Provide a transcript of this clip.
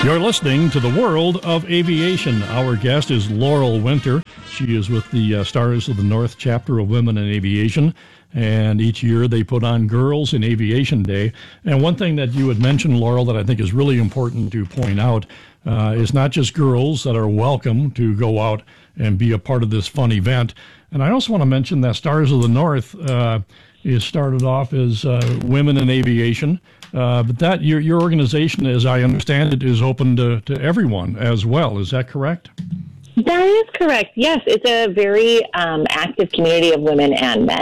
You're listening to the World of Aviation. Our guest is Laurel Winter. She is with the Stars of the North chapter of Women in Aviation, and each year they put on Girls in Aviation Day. And one thing that you had mentioned, Laurel, that I think is really important to point out is not just girls that are welcome to go out and be a part of this fun event. And I also want to mention that Stars of the North is started off as Women in Aviation. But that your organization, as I understand it, is open to everyone as well. Is that correct? That is correct. Yes, it's a very active community of women and men.